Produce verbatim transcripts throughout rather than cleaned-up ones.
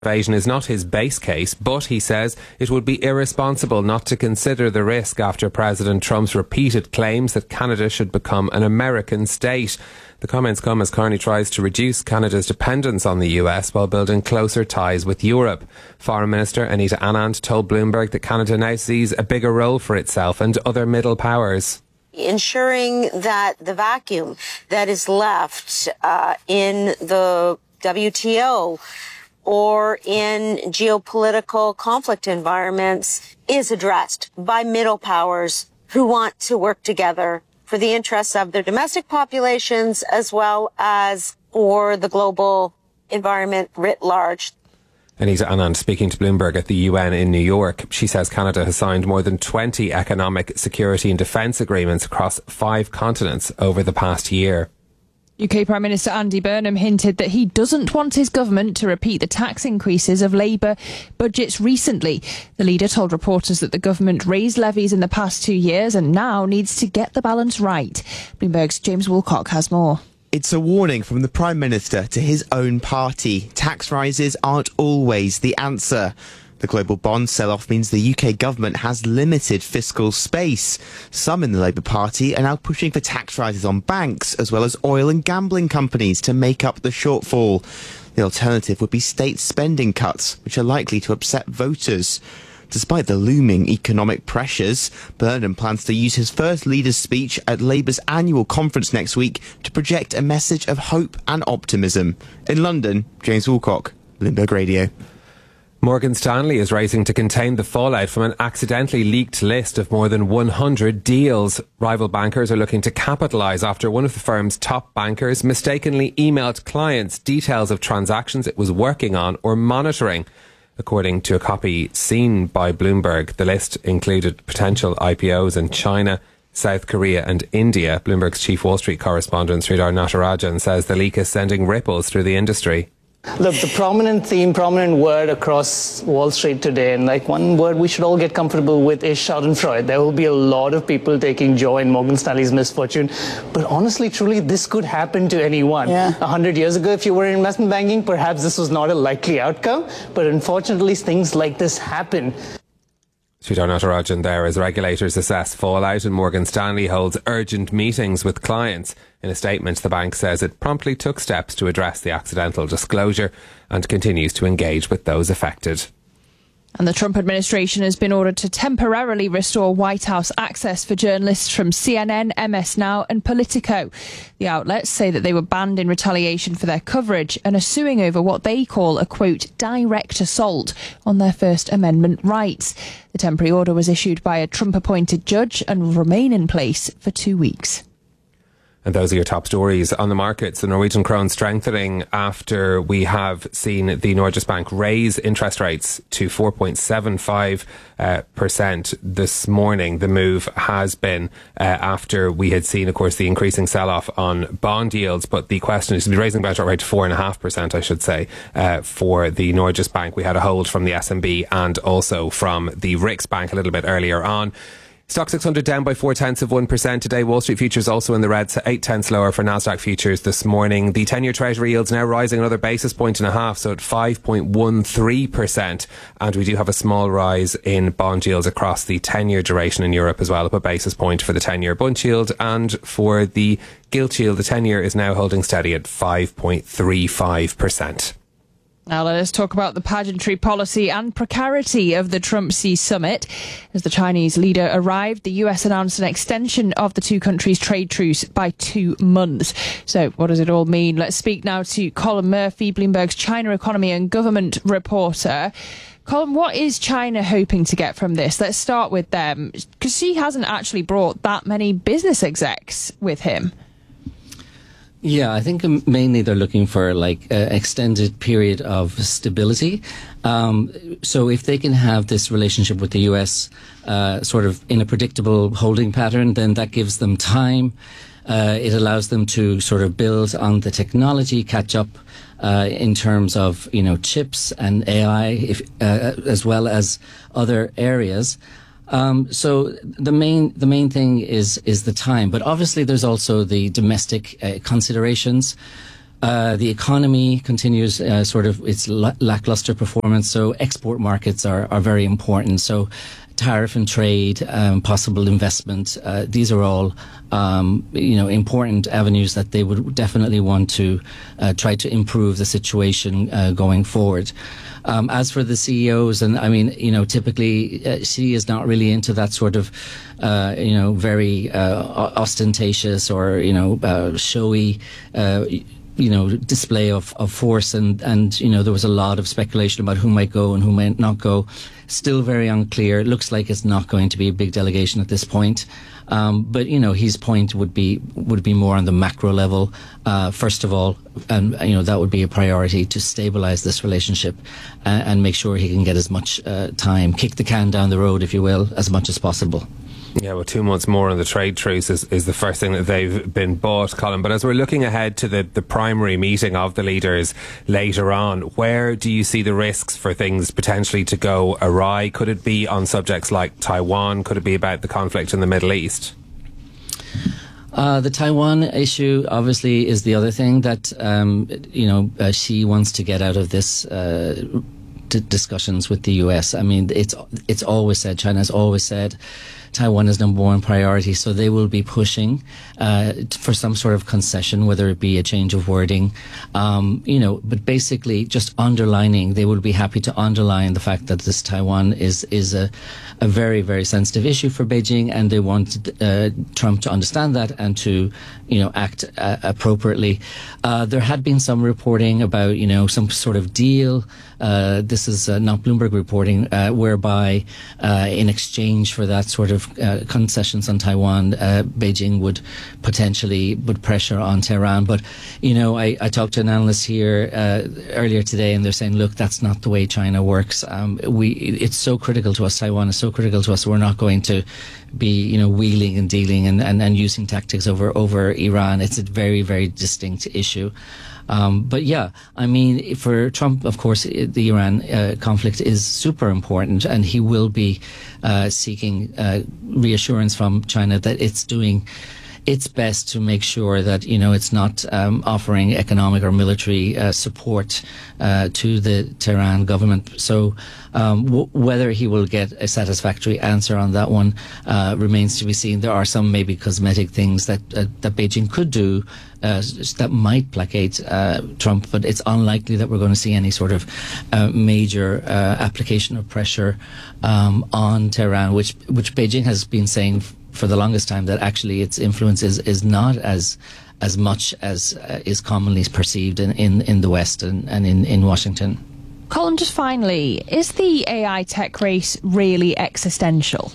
Invasion is not his base case, but he says it would be irresponsible not to consider the risk after President Trump's repeated claims that Canada should become an American state. The comments come as Carney tries to reduce Canada's dependence on the U S while building closer ties with Europe. Foreign Minister Anita Anand told Bloomberg that Canada now sees a bigger role for itself and other middle powers. Ensuring that the vacuum that is left uh, in the W T O or in geopolitical conflict environments is addressed by middle powers who want to work together for the interests of their domestic populations as well as for the global environment writ large. Anita Anand speaking to Bloomberg at the U N in New York. She says Canada has signed more than twenty economic, security and defence agreements across five continents over the past year. U K Prime Minister Andy Burnham hinted that he doesn't want his government to repeat the tax increases of Labour budgets recently. The leader told reporters that the government raised levies in the past two years and now needs to get the balance right. Bloomberg's James Woolcock has more. It's a warning from the Prime Minister to his own party. Tax rises aren't always the answer. The global bond sell-off means the U K government has limited fiscal space. Some in the Labour Party are now pushing for tax rises on banks, as well as oil and gambling companies, to make up the shortfall. The alternative would be state spending cuts, which are likely to upset voters. Despite the looming economic pressures, Burnham plans to use his first leader's speech at Labour's annual conference next week to project a message of hope and optimism. In London, James Woolcock, Bloomberg Radio. Morgan Stanley is racing to contain the fallout from an accidentally leaked list of more than one hundred deals. Rival bankers are looking to capitalise after one of the firm's top bankers mistakenly emailed clients details of transactions it was working on or monitoring. According to a copy seen by Bloomberg, the list included potential I P Os in China, South Korea and India. Bloomberg's chief Wall Street correspondent Sridhar Natarajan says the leak is sending ripples through the industry. Look, the prominent theme, prominent word across Wall Street today, and like one word we should all get comfortable with, is schadenfreude. There will be a lot of people taking joy in Morgan Stanley's misfortune. But honestly, truly, this could happen to anyone. A yeah. hundred years ago, if you were in investment banking, perhaps this was not a likely outcome. But unfortunately, things like this happen. Sridhar Natarajan there as regulators assess fallout and Morgan Stanley holds urgent meetings with clients. In a statement, the bank says it promptly took steps to address the accidental disclosure and continues to engage with those affected. And the Trump administration has been ordered to temporarily restore White House access for journalists from C N N, M S Now and Politico. The outlets say that they were banned in retaliation for their coverage and are suing over what they call a, quote, direct assault on their First Amendment rights. The temporary order was issued by a Trump-appointed judge and will remain in place for two weeks. And those are your top stories on the markets. The Norwegian krone strengthening after we have seen the Norges Bank raise interest rates to four point seven five percent uh, this morning. The move has been uh, after we had seen, of course, the increasing sell-off on bond yields. But the question is to be raising benchmark rate to four point five percent, I should say, uh, for the Norges Bank. We had a hold from the S M B and also from the Riksbank a little bit earlier on. Stock six hundred down by four tenths of one percent today. Wall Street futures also in the red, so eight tenths lower for Nasdaq futures this morning. The ten-year Treasury yield's now rising another basis point and a half, so at five point one three percent. And we do have a small rise in bond yields across the ten-year duration in Europe as well, up a basis point for the ten-year Bund yield, and for the gilt yield, the ten-year is now holding steady at five point three five percent. Now let us talk about the pageantry policy and precarity of the Trump-Xi summit. As the Chinese leader arrived, the U S announced an extension of the two countries' trade truce by two months. So what does it all mean? Let's speak now to Colin Murphy, Bloomberg's China economy and government reporter. Colin, what is China hoping to get from this? Let's start with them, because Xi hasn't actually brought that many business execs with him. Yeah, I think mainly they're looking for like an extended period of stability. Um, so if they can have this relationship with the U S uh, sort of in a predictable holding pattern, then that gives them time. Uh, it allows them to sort of build on the technology, catch up uh, in terms of, you know, chips and A I, if, uh, as well as other areas. Um, so the main the main thing is is the time, but obviously there's also the domestic uh, considerations. Uh, the economy continues uh, sort of its la- lackluster performance, so export markets are, are very important. So tariff and trade, um, possible investment, uh, these are all um, you know, important avenues that they would definitely want to uh, try to improve the situation uh, going forward. Um, as for the C E Os, and I mean, you know, typically uh, she is not really into that sort of, uh, you know, very uh, ostentatious or, you know, uh, showy, uh, you know, display of, of force. And, and, you know, there was a lot of speculation about who might go and who might not go. Still very unclear. It looks like it's not going to be a big delegation at this point. Um, but, you know, his point would be would be more on the macro level. Uh, first of all, and, you know, that would be a priority to stabilize this relationship and, and make sure he can get as much uh, time, kick the can down the road, if you will, as much as possible. Yeah, well, two months more on the trade truce is, is the first thing that they've been bought, Colin. But as we're looking ahead to the, the primary meeting of the leaders later on, where do you see the risks for things potentially to go awry? Could it be on subjects like Taiwan? Could it be about the conflict in the Middle East? Uh, the Taiwan issue obviously is the other thing that, um, you know, uh, Xi wants to get out of this uh, d- discussions with the U S. I mean, it's it's always said, China has always said, Taiwan is number one priority, so they will be pushing uh, for some sort of concession, whether it be a change of wording, um, you know, but basically just underlining, they will be happy to underline the fact that this Taiwan is is a, a very, very sensitive issue for Beijing, and they want uh, Trump to understand that and to, you know, act uh, appropriately. Uh, there had been some reporting about, you know, some sort of deal. Uh, this is uh, not Bloomberg reporting, uh, whereby uh, in exchange for that sort of uh, concessions on Taiwan, uh, Beijing would potentially put pressure on Tehran. But, you know, I, I talked to an analyst here uh, earlier today, and they're saying, look, that's not the way China works. Um, we, it's so critical to us. Taiwan is so critical to us. We're not going to be, you know, wheeling and dealing and, and, and using tactics over, over Iran. It's a very, very distinct issue. Um, but yeah, I mean, for Trump, of course, the Iran uh, conflict is super important, and he will be uh, seeking uh, reassurance from China that it's doing its best to make sure that, you know, it's not um, offering economic or military uh, support uh, to the Tehran government. So um, w- whether he will get a satisfactory answer on that one uh, remains to be seen. There are some maybe cosmetic things that uh, that Beijing could do uh, that might placate uh, Trump, but it's unlikely that we're going to see any sort of uh, major uh, application of pressure um, on Tehran, which which Beijing has been saying for the longest time that actually its influence is, is not as as much as uh, is commonly perceived in, in, in the West and, and in, in Washington. Colin, just finally, is the A I tech race really existential?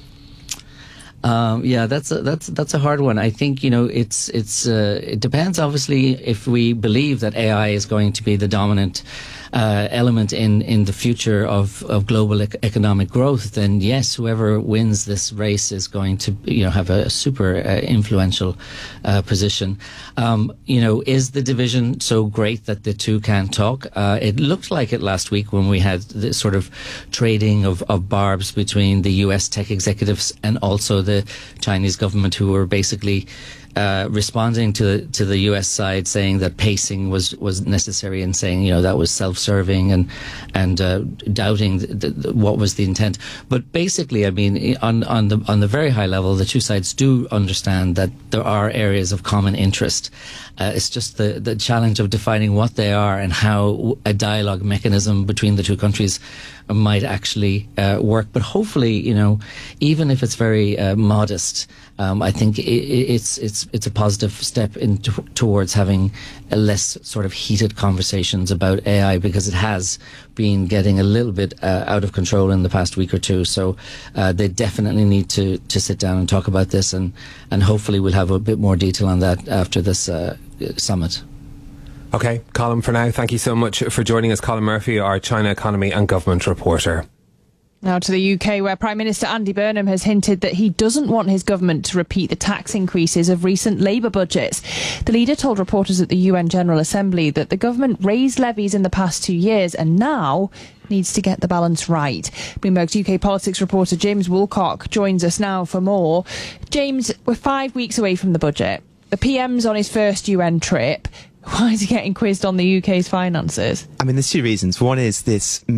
Um, yeah, that's a, that's that's a hard one. I think, you know, it's it's uh, it depends. Obviously, if we believe that A I is going to be the dominant uh, element in, in the future of, of global ec- economic growth, then yes, whoever wins this race is going to, you know, have a super uh, influential uh, position. Um, you know, is the division so great that the two can't talk? Uh, it looked like it last week when we had this sort of trading of, of barbs between the U S tech executives and also the Chinese government, who were basically uh, responding to to the U S side, saying that pacing was, was necessary, and saying, you know, that was self-serving, and and uh, doubting the, the, what was the intent. But basically, I mean, on on the on the very high level, the two sides do understand that there are areas of common interest. Uh, it's just the the challenge of defining what they are and how a dialogue mechanism between the two countries might actually uh, work. But hopefully, you know, even if it's very uh, modest, um, I think it, it's it's it's a positive step in t- towards having a less sort of heated conversations about A I, because it has been getting a little bit uh, out of control in the past week or two. So uh, they definitely need to to sit down and talk about this, and and hopefully we'll have a bit more detail on that after this uh, summit. Okay, Colin, for now, thank you so much for joining us. Colin Murphy, our China economy and government reporter. Now to the U K, where Prime Minister Andy Burnham has hinted that he doesn't want his government to repeat the tax increases of recent Labour budgets. The leader told reporters at the U N General Assembly that the government raised levies in the past two years and now needs to get the balance right. Bloomberg's U K politics reporter James Woolcock joins us now for more. James, we're five weeks away from the budget. The P M's on his first U N trip. Why is he getting quizzed on the U K's finances? I mean, there's two reasons. One is this